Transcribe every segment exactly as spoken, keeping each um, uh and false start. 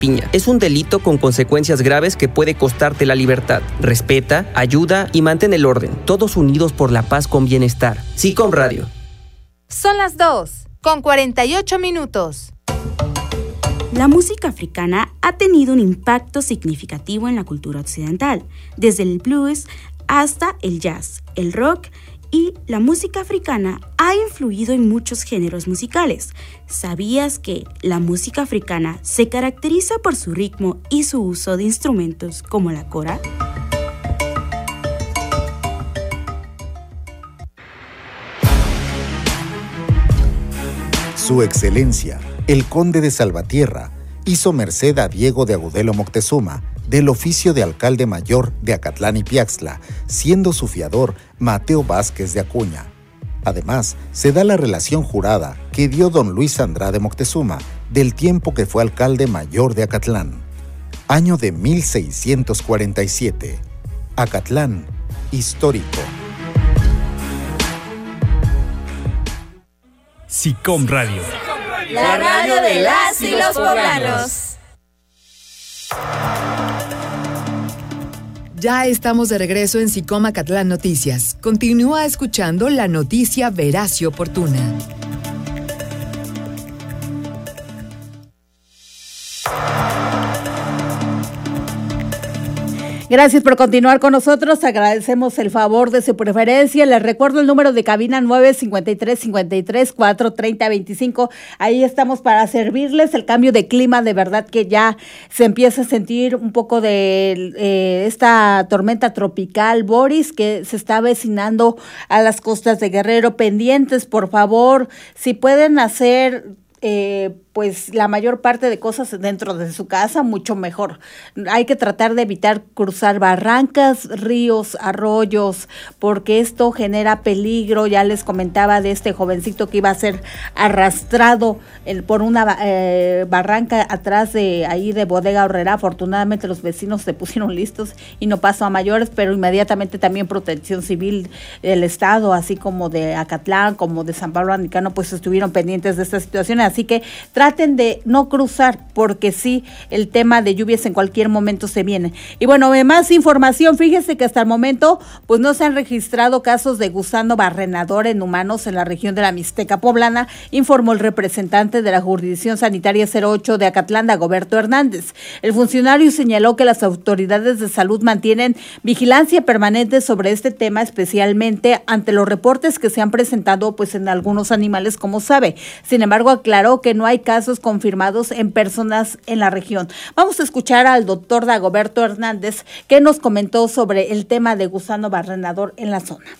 piña. Es un delito con consecuencias graves que puede costarte la libertad. Respeta, ayuda y mantén el orden. Todos unidos por la paz con bienestar. SICOM Radio. Son las dos, con cuarenta y ocho minutos. La música africana ha tenido un impacto significativo en la cultura occidental, desde el blues hasta el jazz, el rock y la música africana ha influido en muchos géneros musicales. ¿Sabías que la música africana se caracteriza por su ritmo y su uso de instrumentos como la kora? Su Excelencia, el Conde de Salvatierra, hizo merced a Diego de Agudelo Moctezuma del oficio de alcalde mayor de Acatlán y Piaxtla, siendo su fiador Mateo Vázquez de Acuña. Además, se da la relación jurada que dio don Luis Andrade Moctezuma del tiempo que fue alcalde mayor de Acatlán. Año de mil seiscientos cuarenta y siete. Acatlán, histórico. SICOM Radio. La radio de las y los poblanos. Ya estamos de regreso en SICOM Acatlán Noticias. Continúa escuchando la noticia veraz y oportuna. Gracias por continuar con nosotros, agradecemos el favor de su preferencia. Les recuerdo el número de cabina nueve cinco tres, cinco tres, cuatro tres cero, dos cinco. Ahí estamos para servirles. El cambio de clima, de verdad que ya se empieza a sentir un poco de eh, esta tormenta tropical Boris que se está avecinando a las costas de Guerrero. Pendientes, por favor, si pueden hacer Eh, pues la mayor parte de cosas dentro de su casa, mucho mejor. Hay que tratar de evitar cruzar barrancas, ríos, arroyos, porque esto genera peligro. Ya les comentaba de este jovencito que iba a ser arrastrado el, por una eh, barranca atrás de ahí de Bodega Aurrerá. Afortunadamente los vecinos se pusieron listos y no pasó a mayores, pero inmediatamente también Protección Civil del Estado, así como de Acatlán, como de San Pablo Anicano, pues estuvieron pendientes de esta situación. Así que traten de no cruzar, porque sí, el tema de lluvias en cualquier momento se viene. Y bueno, más información, fíjese que hasta el momento pues no se han registrado casos de gusano barrenador en humanos en la región de la Mixteca Poblana, informó el representante de la Jurisdicción Sanitaria cero ocho de Acatlán, Dagoberto Hernández. El funcionario señaló que las autoridades de salud mantienen vigilancia permanente sobre este tema, especialmente ante los reportes que se han presentado pues en algunos animales, como sabe. Sin embargo, aclaró que no hay casos confirmados en personas en la región. Vamos a escuchar al doctor Dagoberto Hernández, que nos comentó sobre el tema de gusano barrenador en la zona.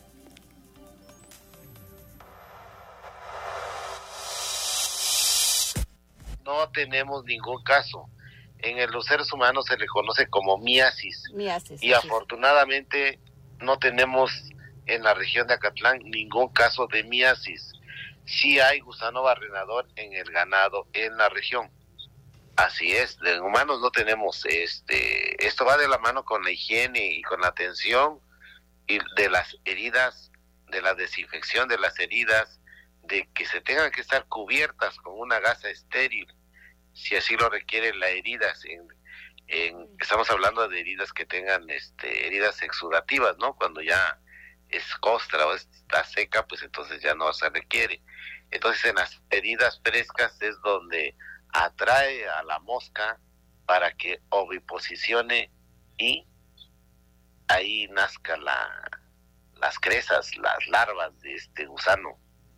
No tenemos ningún caso. En los seres humanos se le conoce como miasis. Miasis. Y afortunadamente no tenemos en la región de Acatlán ningún caso de miasis. Sí hay gusano barrenador en el ganado en la región. Así es, de humanos no tenemos. Este, esto va de la mano con la higiene y con la atención y de las heridas, de la desinfección de las heridas, de que se tengan que estar cubiertas con una gasa estéril, si así lo requieren las heridas. En, en, estamos hablando de heridas que tengan este, heridas exudativas, ¿no? Cuando ya es costra o está seca, pues entonces ya no se requiere. Entonces en las heridas frescas es donde atrae a la mosca para que oviposicione y ahí nazca la, las cresas, las larvas de este gusano.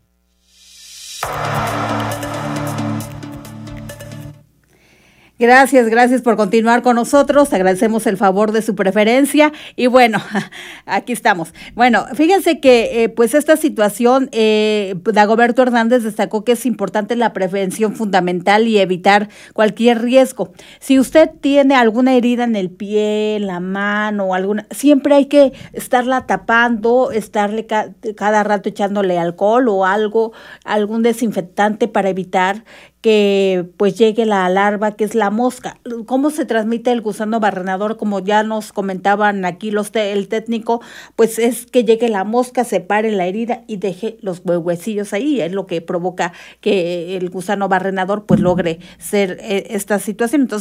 Gracias, gracias por continuar con nosotros, agradecemos el favor de su preferencia y bueno, aquí estamos. Bueno, fíjense que eh, pues esta situación, eh, Dagoberto Hernández destacó que es importante la prevención fundamental y evitar cualquier riesgo. Si usted tiene alguna herida en el pie, en la mano o alguna, siempre hay que estarla tapando, estarle ca- cada rato echándole alcohol o algo, algún desinfectante para evitar que pues llegue la larva, que es la mosca. ¿Cómo se transmite el gusano barrenador? Como ya nos comentaban aquí los te el técnico, pues es que llegue la mosca, se pare la herida y deje los huevecillos ahí. Es lo que provoca que el gusano barrenador pues logre ser eh, esta situación. Entonces,